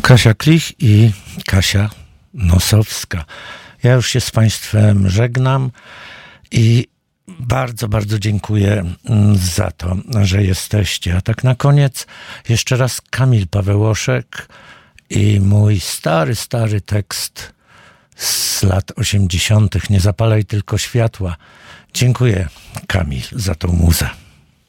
Kasia Klich i Kasia Nosowska. Ja już się z Państwem żegnam i bardzo, bardzo dziękuję za to, że jesteście. A tak na koniec jeszcze raz Kamil Pawełoszek i mój stary tekst z lat 80. Nie zapalaj tylko światła. Dziękuję, Kamil, za tą muzę.